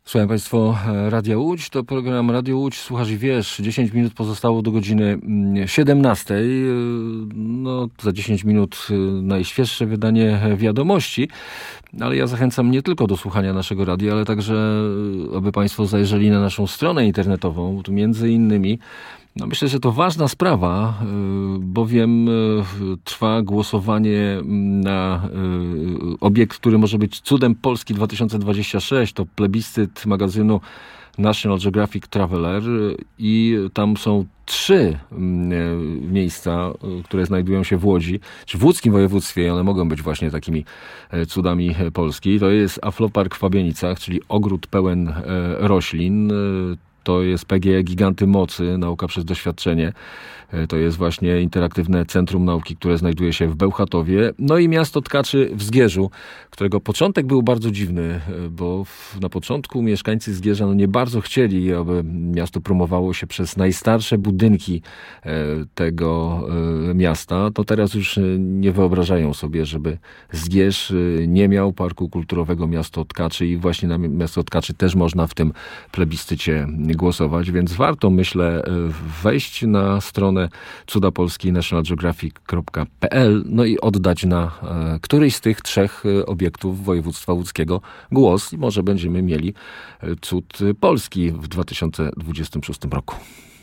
Słuchaj Państwo, Radia Łódź, to program Radio Łódź, słuchasz i wiesz, 10 minut pozostało do godziny 17. No, za 10 minut najświeższe wydanie wiadomości, ale ja zachęcam nie tylko do słuchania naszego radia, ale także, aby Państwo zajrzeli na naszą stronę internetową, tu między innymi. No myślę, że to ważna sprawa, bowiem trwa głosowanie na obiekt, który może być cudem Polski 2026. To plebiscyt magazynu National Geographic Traveler i tam są 3 miejsca, które znajdują się w Łodzi, czy w łódzkim województwie, one mogą być właśnie takimi cudami Polski. To jest Aflopark w Fabienicach, czyli ogród pełen roślin. To jest PGE Giganty Mocy, nauka przez doświadczenie. To jest właśnie interaktywne centrum nauki, które znajduje się w Bełchatowie. No i miasto Tkaczy w Zgierzu, którego początek był bardzo dziwny, bo na początku mieszkańcy Zgierza nie bardzo chcieli, aby miasto promowało się przez najstarsze budynki tego miasta. To teraz już nie wyobrażają sobie, żeby Zgierz nie miał parku kulturowego Miasto Tkaczy i właśnie na Miasto Tkaczy też można w tym plebiscycie głosować, więc warto, myślę, wejść na stronę cudapolskiej nationalgeographic.pl no i oddać na któryś z tych 3 obiektów województwa łódzkiego głos i może będziemy mieli cud Polski w 2026 roku.